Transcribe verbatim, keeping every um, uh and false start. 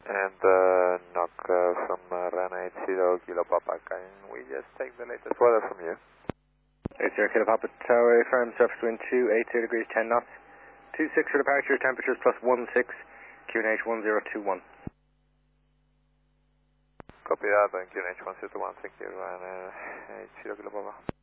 And uh, knock uh, from uh, Rana eight zero Kilo Papa, can we just take the latest weather from you? eight zero Kilo Papa Tower, firm surface wind two, eight zero degrees, ten knots, two six for departure, temperatures plus one six, Q N H one zero two one. Copy that, and Q N H one zero two one, thank you, Rana eight zero Kilo Papa.